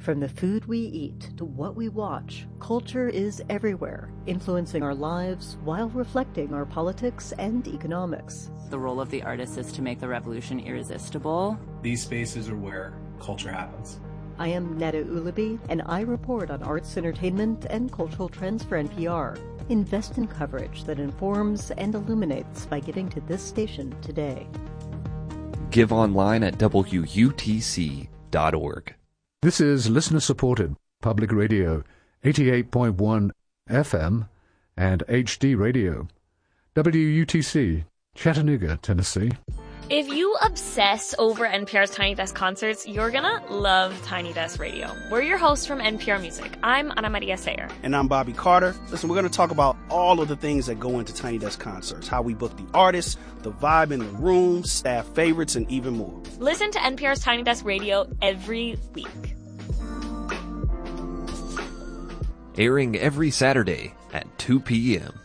From the food we eat to what we watch, culture is everywhere, influencing our lives while reflecting our politics and economics. The role of the artist is to make the revolution irresistible. These spaces are where culture happens. I am Netta Ulaby, and I report on arts, entertainment, and cultural trends for NPR. Invest in coverage that informs and illuminates by giving to this station today. Give online at WUTC.org. This is listener-supported public radio, 88.1 FM and HD radio. WUTC, Chattanooga, Tennessee. If you obsess over NPR's Tiny Desk concerts, you're gonna love Tiny Desk Radio. We're your hosts from NPR Music. I'm Ana Maria Sayer. And I'm Bobby Carter. Listen, we're gonna talk about all of the things that go into Tiny Desk concerts, how we book the artists, the vibe in the room, staff favorites, and even more. Listen to NPR's Tiny Desk Radio every week. Airing every Saturday at 2 p.m.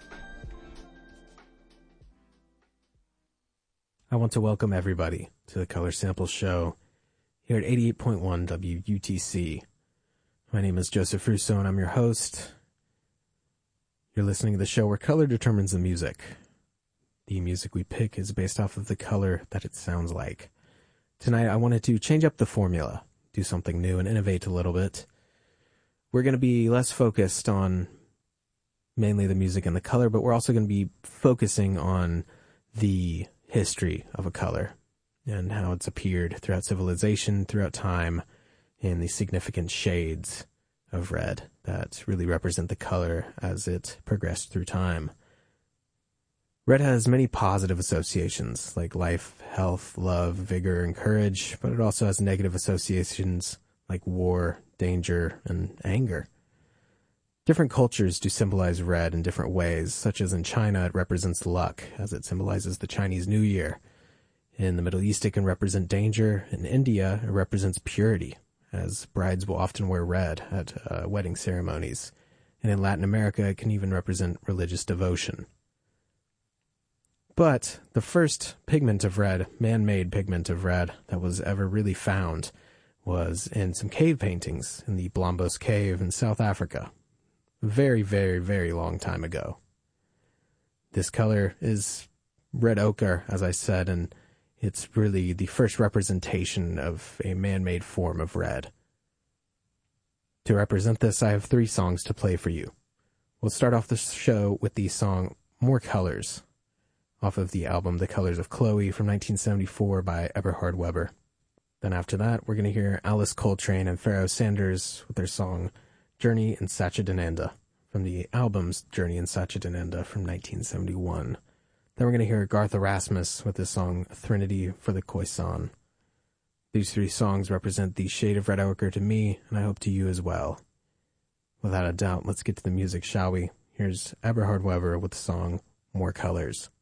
I want to welcome everybody to the Color Sample Show here at 88.1 WUTC. My name is Joseph Russo, and I'm your host. You're listening to the show where color determines the music. The music we pick is based off of the color that it sounds like. Tonight, I wanted to change up the formula, do something new, and innovate a little bit. We're going to be less focused on mainly the music and the color, but we're also going to be focusing on the history of a color and how it's appeared throughout civilization, throughout time, in the significant shades of red that really represent the color as it progressed through time. Red has many positive associations like life, health, love, vigor, and courage, but it also has negative associations like war, danger, and anger. Different cultures do symbolize red in different ways, such as in China, it represents luck, as it symbolizes the Chinese New Year. In the Middle East, it can represent danger. In India, it represents purity, as brides will often wear red at wedding ceremonies. And in Latin America, it can even represent religious devotion. But the first pigment of red, man-made pigment of red, that was ever really found was in some cave paintings in the Blombos Cave in South Africa. Very, very, very long time ago. This color is red ochre, as I said, and it's really the first representation of a man-made form of red. To represent this, I have 3 songs to play for you. We'll start off the show with the song More Colors, off of the album The Colors of Chloe from 1974 by Eberhard Weber. Then after that, we're going to hear Alice Coltrane and Pharoah Sanders with their song Journey in Satchidananda from the album's Journey in Satchidananda from 1971. Then we're going to hear Garth Erasmus with his song Threnody for the Khoisan. These 3 songs represent the shade of red ochre to me, and I hope to you as well. Without a doubt, let's get to the music, shall we? Here's Eberhard Weber with the song More Colors.